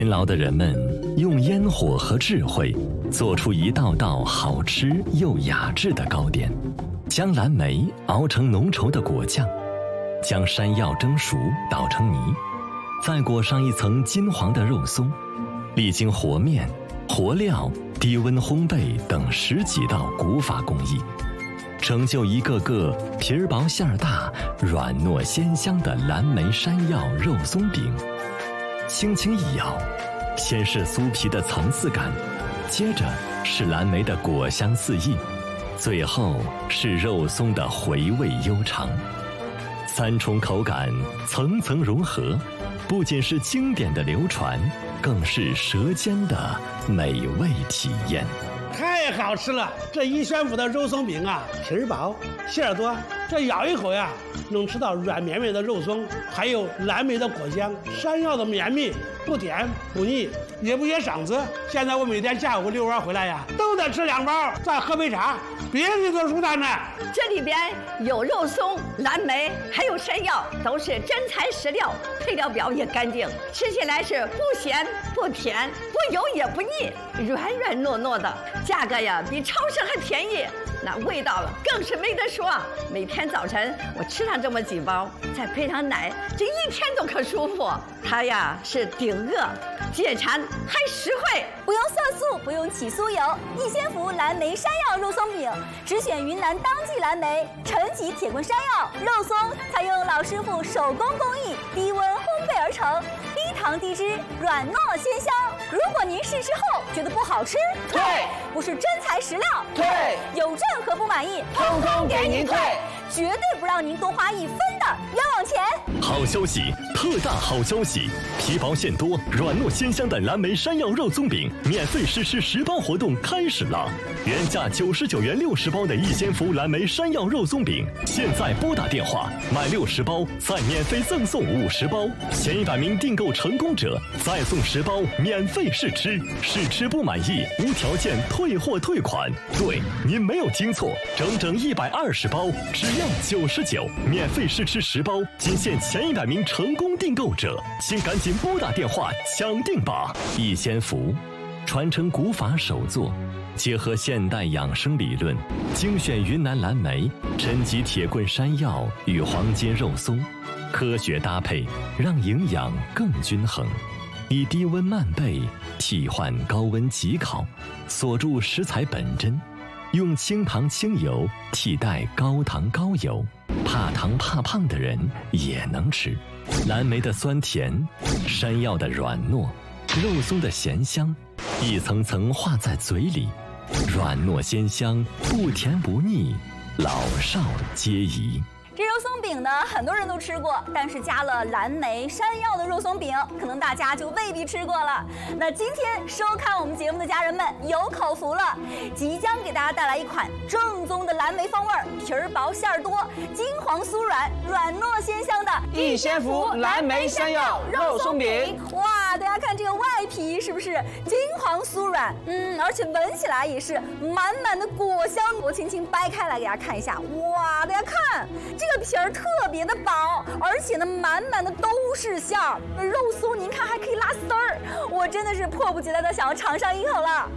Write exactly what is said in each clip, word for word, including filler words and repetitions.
勤劳的人们用烟火和智慧做出一道道好吃又雅致的糕点，将蓝莓熬成浓稠的果酱，将山药蒸熟捣成泥，再裹上一层金黄的肉松，历经和面、和料、低温烘焙等十几道古法工艺，成就一个个皮儿薄馅儿大、软糯鲜香的蓝莓山药肉松饼。轻轻一咬，先是酥皮的层次感，接着是蓝莓的果香四溢，最后是肉松的回味悠长。三重口感层层融合，不仅是经典的流传，更是舌尖的美味体验。 太好吃了！这一宣府的肉松饼啊，皮儿薄，馅儿多，这咬一口呀，能吃到软绵绵的肉松，还有蓝莓的果香，山药的绵密，不甜不腻，也不噎嗓子。现在我每天下午遛弯回来呀，都得吃两包，再喝杯茶，别提多舒坦呢。 这里边有肉松、蓝莓，还有山药，都是真材实料，配料表也干净，吃起来是不咸不甜，不油也不腻，软软糯糯的，价格呀比超市还便宜，那味道更是没得说。每天早晨我吃上这么几包，再配上奶，这一天都可舒服。它呀是顶饿、解馋还实惠， 不用色素，不用起酥油。逸仙福蓝莓山药肉松饼，只选云南当季蓝莓、陈吉铁棍山药肉松，采用老师傅手工工艺，低温烘焙而成，低糖低脂，软糯鲜香。如果您试吃后觉得不好吃， 退； 不是真材实料， 退； 有任何不满意， 通通给您退， 绝对不让您多花一分的冤枉钱。 好消息，特大好消息！皮薄馅多、软糯鲜香的蓝莓山药肉松饼免费试吃十包活动开始了！原价九十九元六十包的逸仙福蓝莓山药肉松饼，现在拨打电话买六十包，再免费赠送五十包，前一百名订购成功者再送十包免费试吃，试吃不满意无条件退货退款。对，您没有听错，整整一百二十包，只要九十九，免费试吃十包，仅限前一百名成功订购者，请赶紧拨打电话抢订吧！逸仙福，传承古法手作，结合现代养生理论，精选云南蓝莓、陈吉铁棍山药与黄金肉松，科学搭配，让营养更均衡。以低温慢焙替换高温急烤，锁住食材本真，用清糖清油替代高糖高油，怕糖怕胖的人也能吃。蓝莓的酸甜，山药的软糯，肉松的咸香，一层层化在嘴里，软糯鲜香，不甜不腻，老少皆宜。 这肉松饼呢，很多人都吃过，但是加了蓝莓、山药的肉松饼，可能大家就未必吃过了。那今天收看我们节目的家人们有口福了，即将给大家带来一款正宗的蓝莓风味，皮儿薄馅儿多，金黄酥软，软糯鲜香的逸仙福蓝莓山药肉松饼。 哇，大家看这个外皮是不是金黄酥软？嗯，而且闻起来也是满满的果香。我轻轻掰开来给大家看一下，哇，大家看。这个皮儿特别的薄，而且呢，满满的都是馅儿。肉松您看还可以拉丝儿，我真的是迫不及待的想要尝上一口了。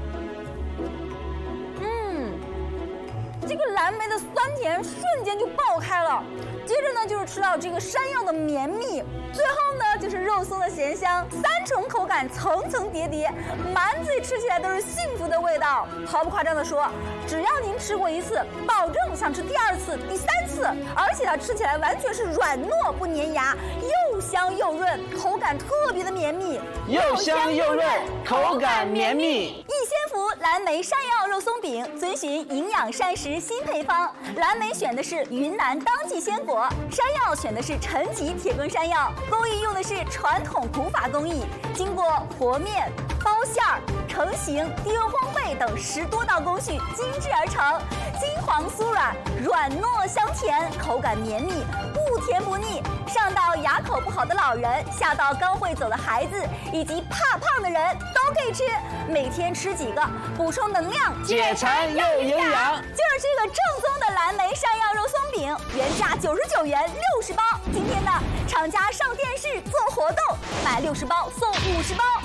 嗯，这个蓝莓的酸甜瞬间就爆开了，接着呢就是吃到这个山药的绵密，最后呢就是肉松的咸香，三重口感层层叠叠，满嘴吃起来都是幸福的味道。毫不夸张的说，只要您吃过一次，保证想吃第二次、第三次，而且它吃起来完全是软糯不粘牙，又香又润，口感特别的绵密， 又香又润，口感绵密。 逸仙福蓝莓山药肉松饼遵循营养膳食新配方，蓝莓选的是云南当季鲜果，山药选的是陈吉铁棍山药，工艺用的是传统古法工艺，经过和面、包馅儿、成型、低温烘焙等十多道工序精制而成，金黄酥软，软糯香甜，口感绵密，不甜不腻。上到牙口不好的老人，下到刚会走的孩子，以及怕胖的人都可以吃。每天吃几个，补充能量， 解馋又营养。 就是这个正宗的蓝莓山药肉松饼，原价九十九元六十包，今天呢，厂家上电视做活动，买六十包送五十包。